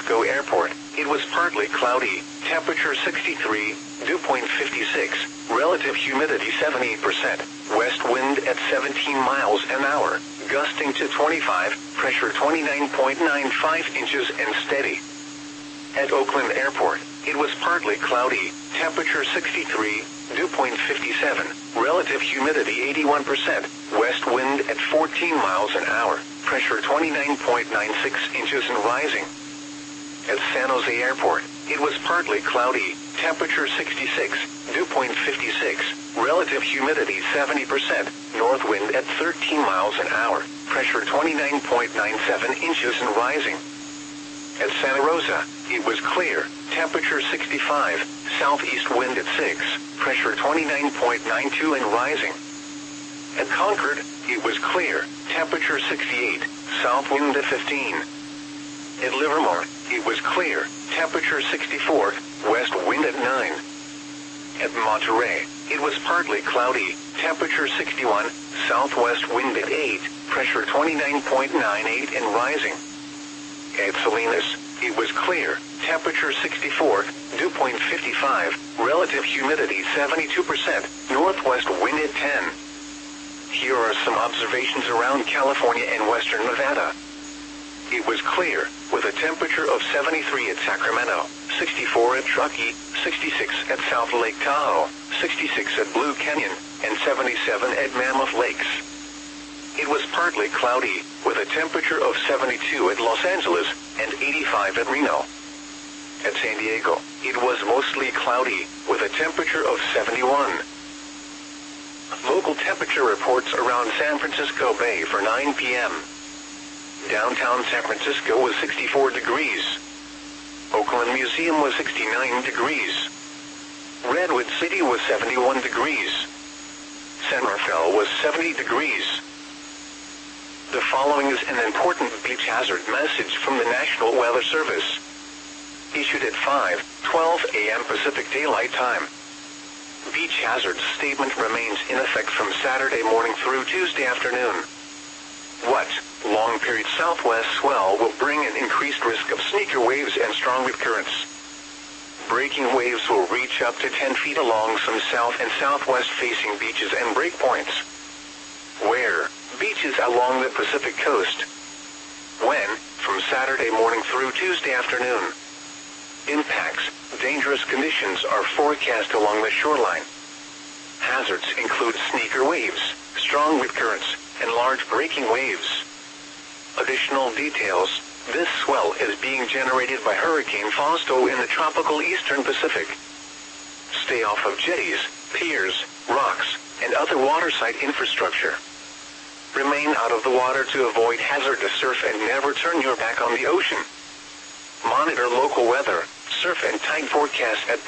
Francisco Airport, it was partly cloudy, temperature 63, dew point 56, relative humidity 78%, west wind at 17 miles an hour, gusting to 25, pressure 29.95 inches and steady. At Oakland Airport, it was partly cloudy, temperature 63, dew point 57, relative humidity 81%, west wind at 14 miles an hour, pressure 29.96 inches and rising. At San Jose Airport, it was partly cloudy, temperature 66, dew point 56, relative humidity 70%, north wind at 13 miles an hour, pressure 29.97 inches and rising. At Santa Rosa, it was clear, temperature 65, southeast wind at 6, pressure 29.92 and rising. At Concord, it was clear, temperature 68, south wind at 15. At Livermore, it was clear, temperature 64, west wind at 9. At Monterey, it was partly cloudy, temperature 61, southwest wind at 8, pressure 29.98 and rising. At Salinas, it was clear, temperature 64, dew point 55, relative humidity 72%, northwest wind at 10. Here are some observations around California and western Nevada. It was clear, with a temperature of 73 at Sacramento, 64 at Truckee, 66 at South Lake Tahoe, 66 at Blue Canyon, and 77 at Mammoth Lakes. It was partly cloudy, with a temperature of 72 at Los Angeles, and 85 at Reno. At San Diego, it was mostly cloudy, with a temperature of 71. Local temperature reports around San Francisco Bay for 9 p.m. Downtown San Francisco was 64 degrees. Oakland Museum was 69 degrees. Redwood City was 71 degrees. San Rafael was 70 degrees. The following is an important beach hazard message from the National Weather Service. Issued at 5:12 a.m. Pacific Daylight Time. Beach hazard statement remains in effect from Saturday morning through Tuesday afternoon. What? Long period southwest swell will bring an increased risk of sneaker waves and strong wind currents. Breaking waves will reach up to 10 feet along some south and southwest facing beaches and breakpoints. Where? Beaches along the Pacific coast. When? From Saturday morning through Tuesday afternoon. Impacts. Dangerous conditions are forecast along the shoreline. Hazards include sneaker waves, strong wind currents, and large breaking waves. Additional details. This swell is being generated by Hurricane Fausto in the tropical eastern Pacific. Stay off of jetties, piers, rocks, and other waterside infrastructure. Remain out of the water to avoid hazardous surf and never turn your back on the ocean. Monitor local weather, surf and tide forecasts at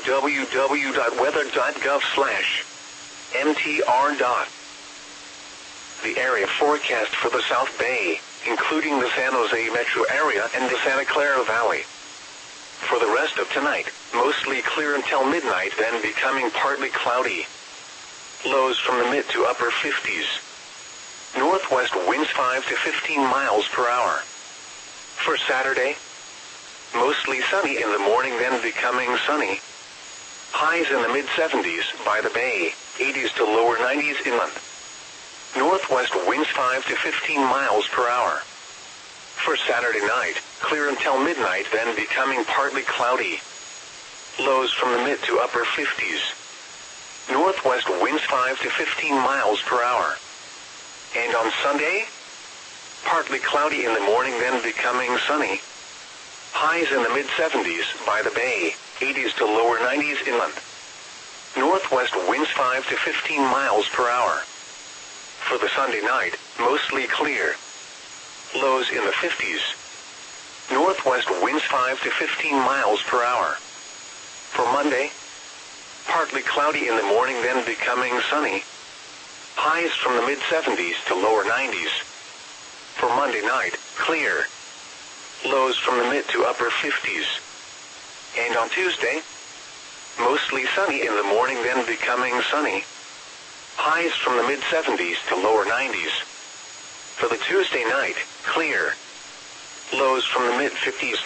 www.weather.gov/mtr. The area forecast for the South Bay, including the San Jose metro area and the Santa Clara Valley. For the rest of tonight, mostly clear until midnight, then becoming partly cloudy. Lows from the mid to upper 50s. Northwest winds 5 to 15 miles per hour. For Saturday, mostly sunny in the morning, then becoming sunny. Highs in the mid-70s by the bay, 80s to lower 90s inland. Northwest winds 5 to 15 miles per hour. For Saturday night, clear until midnight, then becoming partly cloudy. Lows from the mid to upper 50s. Northwest winds 5 to 15 miles per hour. And on Sunday, partly cloudy in the morning, then becoming sunny. Highs in the mid-70s by the bay, 80s to lower 90s inland. Northwest winds 5 to 15 miles per hour. For the Sunday night, mostly clear. Lows in the 50s. Northwest winds 5 to 15 miles per hour. For Monday, partly cloudy in the morning, then becoming sunny. Highs from the mid-70s to lower 90s. For Monday night, clear. Lows from the mid to upper 50s. And on Tuesday, mostly sunny in the morning, then becoming sunny. Highs from the mid-70s to lower 90s. For the Tuesday night, clear. Lows from the mid-50s